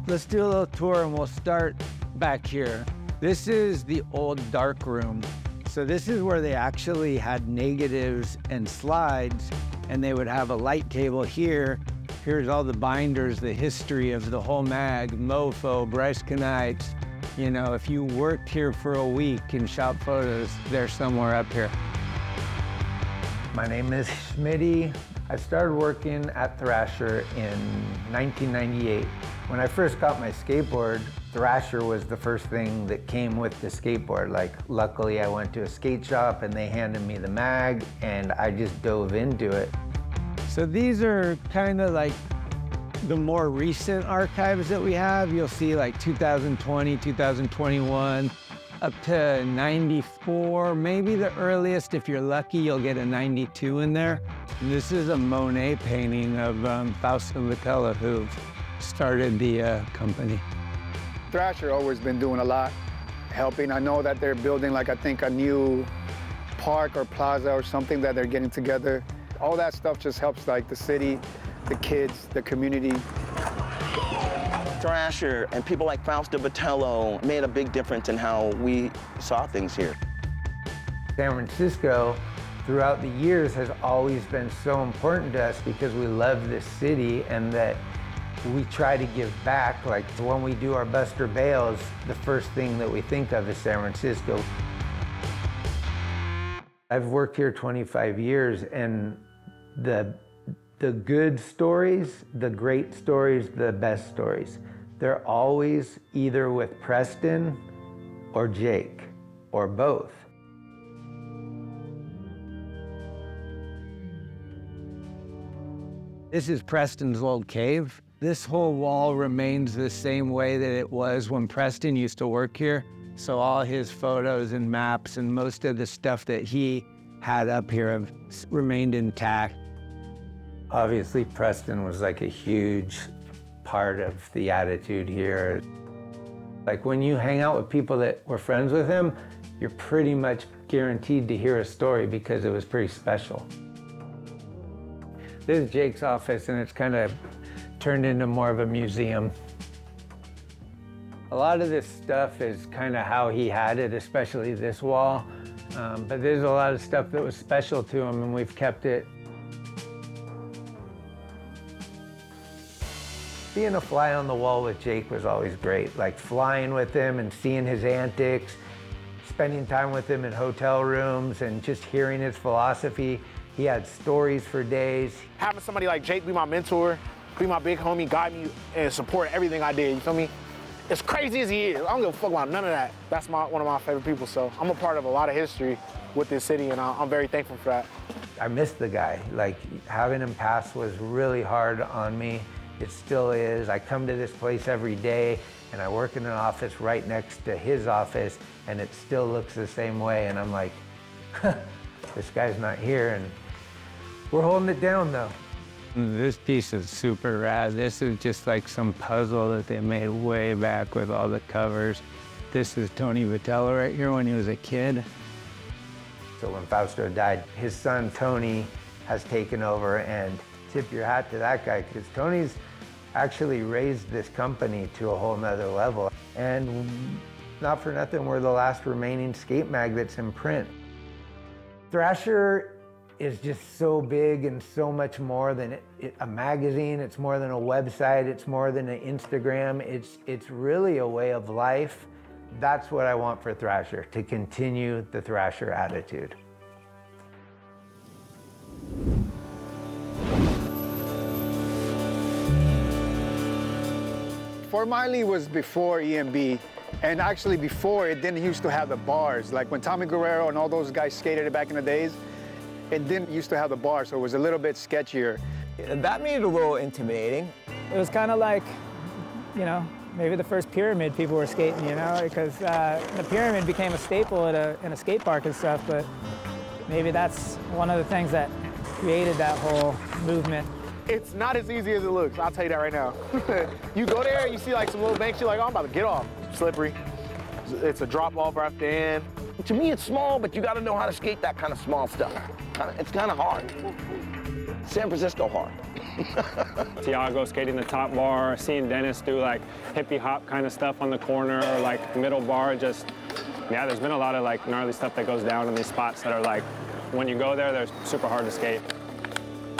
Let's do a little tour and we'll start back here. This is the old dark room. So this is where they actually had negatives and slides, and they would have a light table here. Here's all the binders, the history of the whole mag, Mofo, Bryce Kanights. You know, if you worked here for a week in shop photos, they're somewhere up here. My name is Schmitty. I started working at Thrasher in 1998. When I first got my skateboard, Thrasher was the first thing that came with the skateboard. Like, luckily I went to a skate shop and they handed me the mag and I just dove into it. So these are kind of like the more recent archives that we have. You'll see like 2020, 2021, up to 94, maybe the earliest. If you're lucky, you'll get a 92 in there. And this is a Monet painting of Fausto Vitella, who started the company. Thrasher always been doing a lot, helping. I know that they're building, like, I think a new park or plaza or something that they're getting together. All that stuff just helps, like, the city, the kids, the community. Thrasher and people like Fausto Vitello made a big difference in how we saw things here. San Francisco, throughout the years, has always been so important to us because we love this city and that we try to give back. Like, when we do our Buster Bales, the first thing that we think of is San Francisco. I've worked here 25 years, and the good stories, the great stories, the best stories, they're always either with Preston or Jake, or both. This is Preston's old cave. This whole wall remains the same way that it was when Preston used to work here. So all his photos and maps and most of the stuff that he had up here have remained intact. Obviously, Preston was like a huge part of the attitude here. Like, when you hang out with people that were friends with him, you're pretty much guaranteed to hear a story because it was pretty special. This is Jake's office, and it's kind of turned into more of a museum. A lot of this stuff is kind of how he had it, especially this wall. But there's a lot of stuff that was special to him, and we've kept it. Being a fly on the wall with Jake was always great. Like, flying with him and seeing his antics, spending time with him in hotel rooms and just hearing his philosophy. He had stories for days. Having somebody like Jake be my mentor, be my big homie, guide me and support everything I did, you feel me? As crazy as he is, I don't give a fuck about none of that. That's one of my favorite people, so I'm a part of a lot of history with this city, and I'm very thankful for that. I miss the guy. Like, having him pass was really hard on me. It still is. I come to this place every day, and I work in an office right next to his office, and it still looks the same way, and I'm like, this guy's not here, and we're holding it down, though. This piece is super rad. This is just like some puzzle that they made way back with all the covers. This is Tony Vitello right here when he was a kid. So when Fausto died, his son Tony has taken over, and tip your hat to that guy, because Tony's actually raised this company to a whole nother level. And not for nothing, we're the last remaining skate mag that's in print. Thrasher is just so big and so much more than a magazine. It's more than a website. It's more than an Instagram. It's really a way of life. That's what I want for Thrasher, to continue the Thrasher attitude. Fort Miley was before EMB, and actually before it didn't used to have the bars. Like, when Tommy Guerrero and all those guys skated it back in the days, it didn't used to have the bars, so it was a little bit sketchier. That made it a little intimidating. It was kind of like, you know, maybe the first pyramid people were skating, you know, because the pyramid became a staple in a skate park and stuff, but maybe that's one of the things that created that whole movement. It's not as easy as it looks, I'll tell you that right now. You go there, you see like some little banks, you're like, oh, I'm about to get off. Slippery. It's a drop off right at the end. To me, it's small, but you got to know how to skate that kind of small stuff. It's kind of hard. San Francisco hard. Tiago skating the top bar, seeing Dennis do like hippie hop kind of stuff on the corner or like middle bar, yeah, there's been a lot of like gnarly stuff that goes down in these spots that are like, when you go there, they're super hard to skate.